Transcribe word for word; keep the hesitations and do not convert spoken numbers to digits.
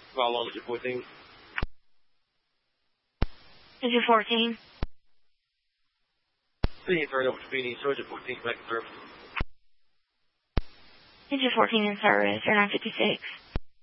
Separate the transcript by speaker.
Speaker 1: How long is it, fourteen?
Speaker 2: Digit fourteen.
Speaker 1: Please turn over to P D. Surgeon fourteen, back in service.
Speaker 2: Digit fourteen in service, or nine fifty-six.